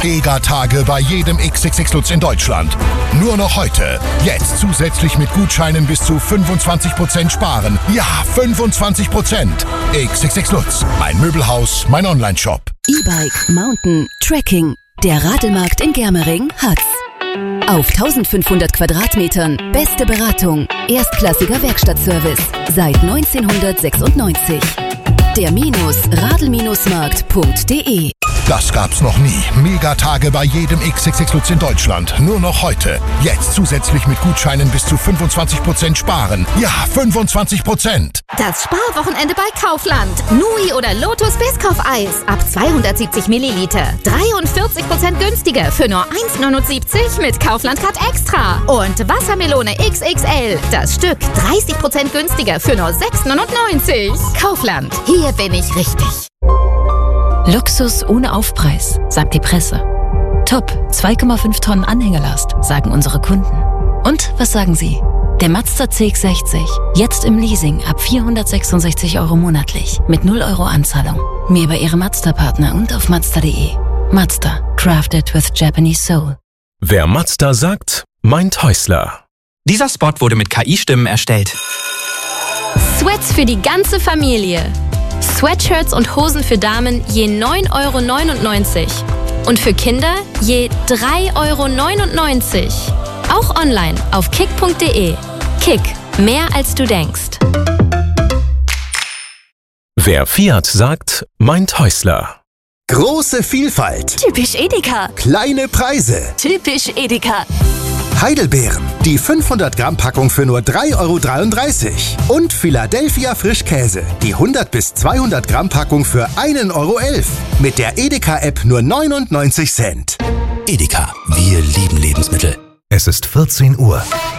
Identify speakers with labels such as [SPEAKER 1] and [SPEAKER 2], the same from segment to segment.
[SPEAKER 1] Mega-Tage bei jedem XXX Lutz in Deutschland. Nur noch heute. Jetzt zusätzlich mit Gutscheinen bis zu 25% sparen. Ja, 25%. XXX Lutz. Mein Möbelhaus, mein Onlineshop.
[SPEAKER 2] E-Bike, Mountain, Trekking. Der Radelmarkt in Germering hat's. Auf 1500 Quadratmetern beste Beratung, erstklassiger Werkstattservice seit 1996. Der Radl-Markt.de.
[SPEAKER 1] Das gab's noch nie. Megatage bei jedem XXX Lutz in Deutschland. Nur noch heute. Jetzt zusätzlich mit Gutscheinen bis zu 25% sparen. Ja, 25%.
[SPEAKER 3] Das Sparwochenende bei Kaufland. Nui oder Lotus Biscoff-Eis. Ab 270 Milliliter. 43% günstiger für nur 1,79 mit Kaufland-Card Extra. Und Wassermelone XXL. Das Stück 30% günstiger für nur 6,99. Kaufland. Hier bin ich richtig.
[SPEAKER 4] Luxus ohne Aufpreis, sagt die Presse. Top, 2,5 Tonnen Anhängelast, sagen unsere Kunden. Und was sagen Sie? Der Mazda CX-60, jetzt im Leasing ab 466 € monatlich, mit 0 € Anzahlung. Mehr bei Ihrem Mazda-Partner und auf Mazda.de. Mazda, crafted with Japanese soul.
[SPEAKER 5] Wer Mazda sagt, meint Häusler.
[SPEAKER 6] Dieser Spot wurde mit KI-Stimmen erstellt.
[SPEAKER 7] Sweats für die ganze Familie. Sweatshirts und Hosen für Damen je 9,99 € und für Kinder je 3,99 €. Auch online auf kick.de. Kick, mehr als du denkst.
[SPEAKER 5] Wer Fiat sagt, meint Häusler.
[SPEAKER 8] Große Vielfalt.
[SPEAKER 2] Typisch Edeka.
[SPEAKER 8] Kleine Preise.
[SPEAKER 2] Typisch Edeka.
[SPEAKER 8] Heidelbeeren. Die 500 Gramm Packung für nur 3,33 € Und Philadelphia Frischkäse. Die 100 bis 200 Gramm Packung für 1,11 € Mit der Edeka-App nur 99 Cent.
[SPEAKER 9] Edeka. Wir lieben Lebensmittel.
[SPEAKER 10] Es ist 14 Uhr.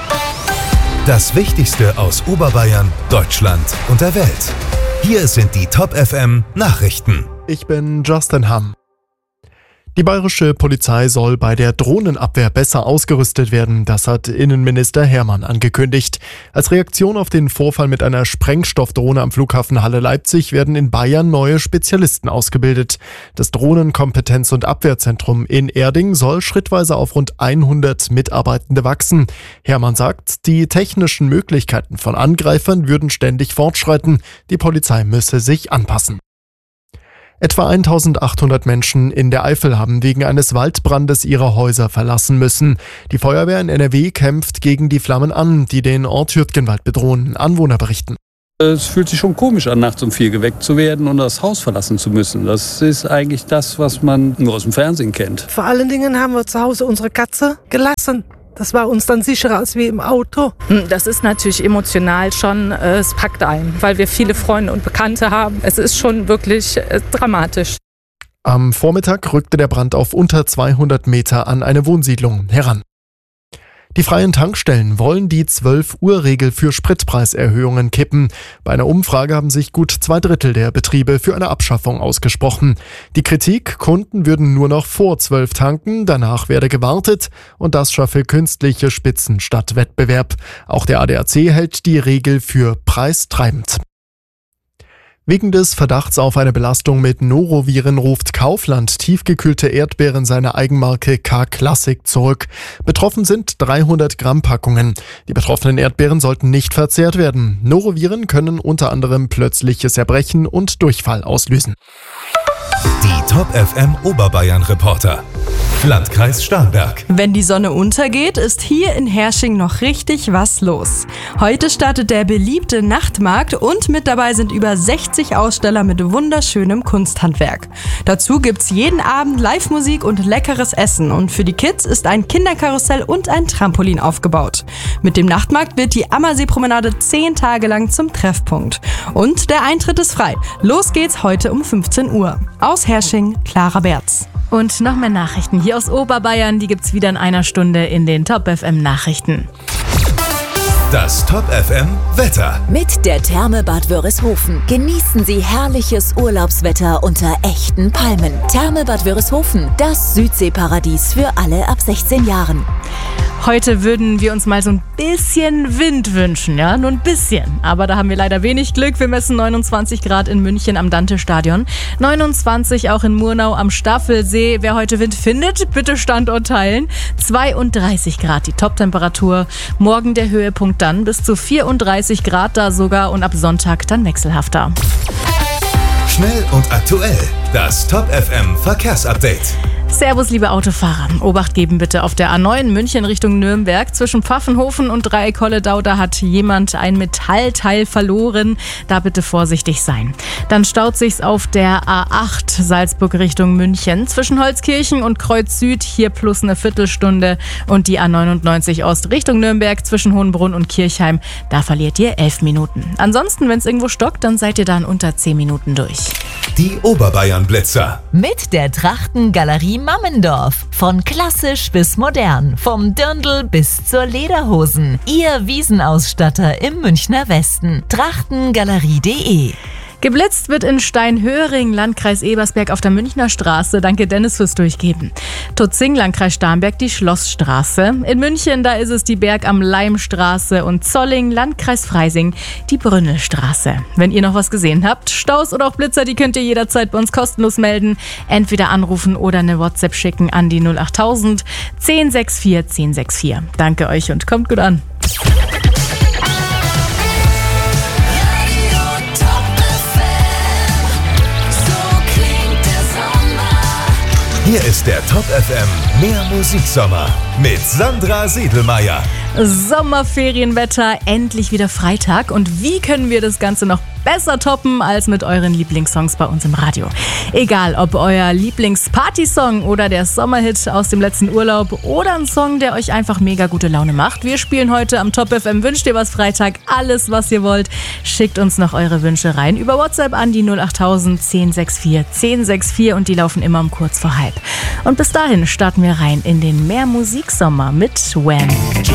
[SPEAKER 10] Das Wichtigste aus Oberbayern, Deutschland und der Welt. Hier sind die Top FM Nachrichten.
[SPEAKER 11] Ich bin Justin Hamm. Die bayerische Polizei soll bei der Drohnenabwehr besser ausgerüstet werden, das hat Innenminister Hermann angekündigt. Als Reaktion auf den Vorfall mit einer Sprengstoffdrohne am Flughafen Halle-Leipzig werden in Bayern neue Spezialisten ausgebildet. Das Drohnenkompetenz- und Abwehrzentrum in Erding soll schrittweise auf rund 100 Mitarbeitende wachsen. Hermann sagt, die technischen Möglichkeiten von Angreifern würden ständig fortschreiten. Die Polizei müsse sich anpassen. Etwa 1800 Menschen in der Eifel haben wegen eines Waldbrandes ihre Häuser verlassen müssen. Die Feuerwehr in NRW kämpft gegen die Flammen an, die den Ort Hürtgenwald bedrohen. Anwohner berichten.
[SPEAKER 12] Es fühlt sich schon komisch an, nachts um 4 geweckt zu werden und das Haus verlassen zu müssen. Das ist eigentlich das, was man nur aus dem Fernsehen kennt.
[SPEAKER 13] Vor allen Dingen haben wir zu Hause unsere Katze gelassen. Das war uns dann sicherer als wie im Auto.
[SPEAKER 14] Das ist natürlich emotional schon, es packt ein, weil wir viele Freunde und Bekannte haben. Es ist schon wirklich dramatisch.
[SPEAKER 11] Am Vormittag rückte der Brand auf unter 200 Meter an eine Wohnsiedlung heran. Die freien Tankstellen wollen die 12-Uhr-Regel für Spritpreiserhöhungen kippen. Bei einer Umfrage haben sich gut 2/3 der Betriebe für eine Abschaffung ausgesprochen. Die Kritik, Kunden würden nur noch vor 12 tanken, danach werde gewartet und das schaffe künstliche Spitzen statt Wettbewerb. Auch der ADAC hält die Regel für preistreibend. Wegen des Verdachts auf eine Belastung mit Noroviren ruft Kaufland tiefgekühlte Erdbeeren seiner Eigenmarke K-Classic zurück. Betroffen sind 300 Gramm Packungen. Die betroffenen Erdbeeren sollten nicht verzehrt werden. Noroviren können unter anderem plötzliches Erbrechen und Durchfall auslösen.
[SPEAKER 10] Die Top FM Oberbayern Reporter. Landkreis Starnberg.
[SPEAKER 15] Wenn die Sonne untergeht, ist hier in Herrsching noch richtig was los. Heute startet der beliebte Nachtmarkt und mit dabei sind über 60 Aussteller mit wunderschönem Kunsthandwerk. Dazu gibt's jeden Abend Live-Musik und leckeres Essen und für die Kids ist ein Kinderkarussell und ein Trampolin aufgebaut. Mit dem Nachtmarkt wird die Ammersee-Promenade 10 Tage lang zum Treffpunkt. Und der Eintritt ist frei. Los geht's heute um 15 Uhr. Aus Herrsching, Clara Berz.
[SPEAKER 16] Und noch mehr Nachrichten hier aus Oberbayern, die gibt's wieder in einer Stunde in den Top FM Nachrichten.
[SPEAKER 10] Das Top FM Wetter.
[SPEAKER 2] Mit der Therme Bad Wörishofen genießen Sie herrliches Urlaubswetter unter echten Palmen. Therme Bad Wörishofen, das Südseeparadies für alle ab 16 Jahren.
[SPEAKER 16] Heute würden wir uns mal so ein bisschen Wind wünschen, ja, nur ein bisschen. Aber da haben wir leider wenig Glück. Wir messen 29 Grad in München am Dante-Stadion, 29 auch in Murnau am Staffelsee. Wer heute Wind findet, bitte Standort teilen. 32 Grad die Top-Temperatur. Morgen der Höhepunkt dann bis zu 34 Grad da sogar und ab Sonntag dann wechselhafter.
[SPEAKER 10] Schnell und aktuell. Das Top FM Verkehrsupdate.
[SPEAKER 16] Servus, liebe Autofahrer. Obacht geben bitte auf der A9 München Richtung Nürnberg. Zwischen Pfaffenhofen und Dreieck-Holledau, da hat jemand ein Metallteil verloren. Da bitte vorsichtig sein. Dann staut sich's auf der A8 Salzburg Richtung München. Zwischen Holzkirchen und Kreuz Süd, hier plus eine Viertelstunde. Und die A99 Ost Richtung Nürnberg zwischen Hohenbrunn und Kirchheim. Da verliert ihr 11 Minuten. Ansonsten, wenn es irgendwo stockt, dann seid ihr da in unter 10 Minuten durch.
[SPEAKER 10] Die Oberbayern-Blitzer.
[SPEAKER 2] Mit der Trachtengalerie Mammendorf. Von klassisch bis modern. Vom Dirndl bis zur Lederhosen. Ihr Wiesenausstatter im Münchner Westen. Trachtengalerie.de.
[SPEAKER 16] Geblitzt wird in Steinhöring, Landkreis Ebersberg auf der Münchner Straße. Danke Dennis fürs Durchgeben. Tutzing, Landkreis Starnberg, die Schlossstraße. In München, da ist es die Berg am Leimstraße. Und Zolling, Landkreis Freising, die Brünnelstraße. Wenn ihr noch was gesehen habt, Staus oder auch Blitzer, die könnt ihr jederzeit bei uns kostenlos melden. Entweder anrufen oder eine WhatsApp schicken an die 08000 1064 1064. Danke euch und kommt gut an.
[SPEAKER 10] Hier ist der Top FM Mehr Musiksommer mit Sandra Siedelmeier.
[SPEAKER 16] Sommerferienwetter, endlich wieder Freitag. Und wie können wir das Ganze noch besser toppen als mit euren Lieblingssongs bei uns im Radio? Egal, ob euer Lieblingspartysong oder der Sommerhit aus dem letzten Urlaub oder ein Song, der euch einfach mega gute Laune macht. Wir spielen heute am Top FM Wünscht dir was Freitag. Alles, was ihr wollt. Schickt uns noch eure Wünsche rein über WhatsApp an die 08000 1064 1064 und die laufen immer um kurz vor halb. Und bis dahin starten wir rein in den Mehr Musiksommer mit Wham!